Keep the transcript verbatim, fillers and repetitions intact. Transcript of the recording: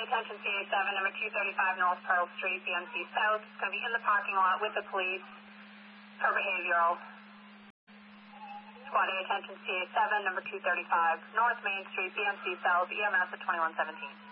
Attention C A seven, number two thirty-five North Pearl Street, B M C South. It's going to be in the parking lot with the police for behavioral. Squad A, attention C A seven, number two thirty-five North Main Street, B M C South, E M S at twenty-one seventeen.